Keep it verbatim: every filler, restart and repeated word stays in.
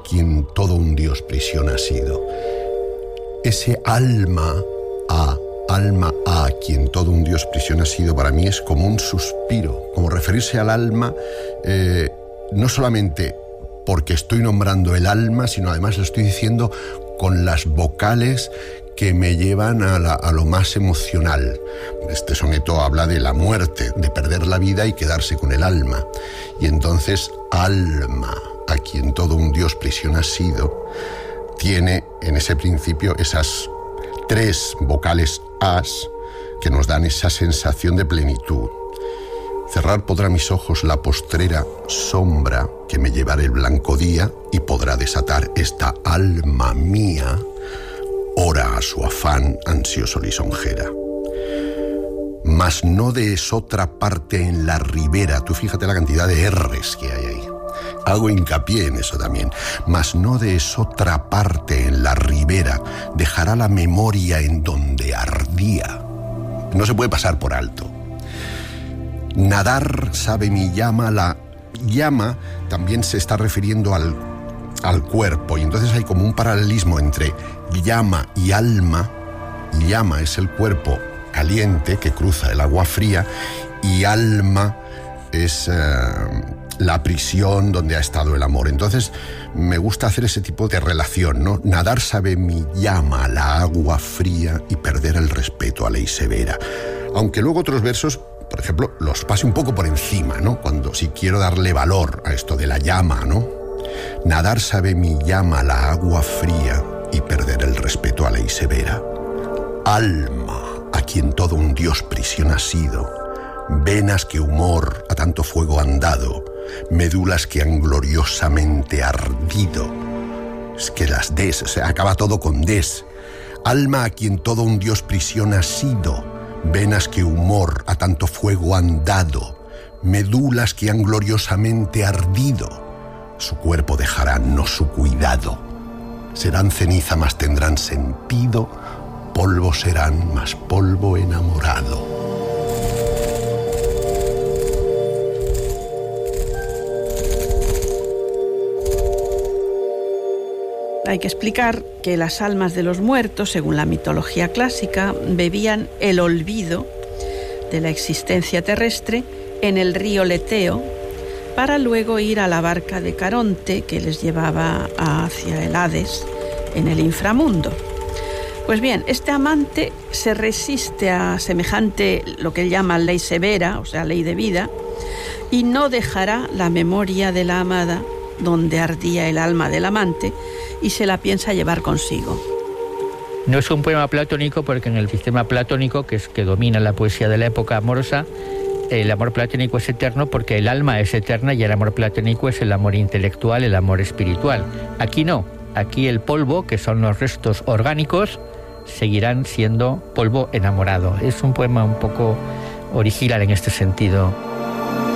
quien todo un Dios prisión ha sido. Ese alma a, alma a quien todo un Dios prisión ha sido, para mí es como un suspiro, como referirse al alma, eh, no solamente porque estoy nombrando el alma, sino además lo estoy diciendo con las vocales que me llevan a, la, a lo más emocional. Este soneto habla de la muerte, de perder la vida y quedarse con el alma. Y entonces, alma, a quien todo un Dios prisión ha sido, tiene en ese principio esas tres vocales as que nos dan esa sensación de plenitud. Cerrar podrá mis ojos la postrera sombra que me llevará el blanco día y podrá desatar esta alma mía, ora a su afán ansioso lisonjera. Mas no de esotra parte en la ribera, tú fíjate la cantidad de erres que hay ahí. Hago hincapié en eso también. Mas no de esotra parte en la ribera dejará la memoria en donde ardía. No se puede pasar por alto. Nadar sabe mi llama, la llama también se está refiriendo al, al cuerpo, y entonces hay como un paralelismo entre llama y alma. Llama es el cuerpo caliente que cruza el agua fría, y alma es eh, la prisión donde ha estado el amor. Entonces me gusta hacer ese tipo de relación, ¿no? Nadar sabe mi llama, la agua fría, y perder el respeto a ley severa. Aunque luego otros versos, por ejemplo, los pase un poco por encima, ¿no? Cuando si quiero darle valor a esto de la llama, ¿no? Nadar sabe mi llama, la agua fría, y perder el respeto a ley severa. Alma, a quien todo un Dios prisión ha sido, venas que humor a tanto fuego han dado, médulas que han gloriosamente ardido. Es que las des, o sea, acaba todo con des. Alma, a quien todo un Dios prisión ha sido, venas que humor a tanto fuego han dado, médulas que han gloriosamente ardido. Su cuerpo dejarán, no su cuidado. Serán ceniza, mas tendrán sentido, polvo serán, mas polvo enamorado. Hay que explicar que las almas de los muertos, según la mitología clásica, bebían el olvido de la existencia terrestre en el río Leteo, para luego ir a la barca de Caronte que les llevaba hacia el Hades, en el inframundo. Pues bien, este amante se resiste a semejante, lo que él llama ley severa, o sea, ley de vida, y no dejará la memoria de la amada donde ardía el alma del amante, y se la piensa llevar consigo. No es un poema platónico porque en el sistema platónico, que es que domina la poesía de la época amorosa, el amor platónico es eterno porque el alma es eterna y el amor platónico es el amor intelectual, el amor espiritual. Aquí no, aquí el polvo, que son los restos orgánicos, seguirán siendo polvo enamorado. Es un poema un poco original en este sentido.